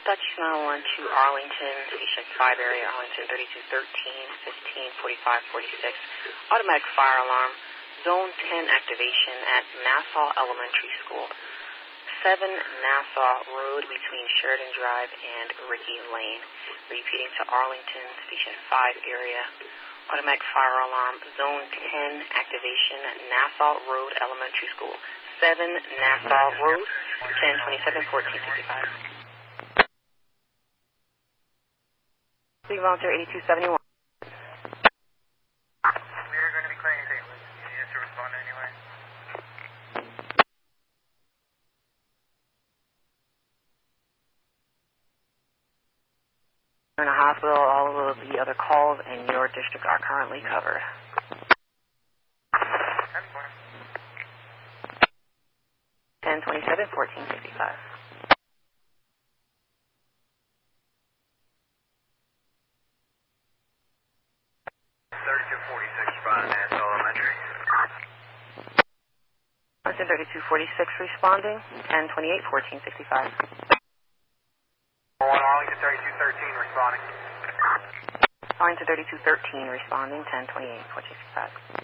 Dutch 911 to Arlington, Station 5 area, Arlington 3213, 1545, 46. Automatic fire alarm, Zone 10 activation at Nassau Elementary School. 7 Nassau Road between Sheridan Drive and Ricky Lane. Repeating to Arlington, Station 5 area. Automatic fire alarm, Zone 10 activation at Nassau Road Elementary School. 7 Nassau Road, 1027, 1465. Big Volunteer 8271. We're going to be clearing St. Louis. You need us to respond anyway? In a hospital, all of the other calls in your district are currently covered. 1027, 1465. Nassau Elementary. 3246 responding, 1028, 1465. 1 Arlington 3213 responding. Arlington 3213 responding, 1028, 1465.